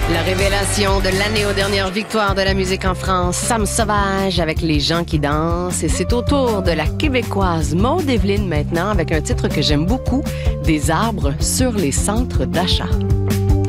La révélation de l'année aux dernières victoires de la musique en France, Sam Sauvage avec Les gens qui dansent. Et c'est au tour de la Québécoise Maude Evelyne maintenant avec un titre que j'aime beaucoup, Des arbres sur les centres d'achat.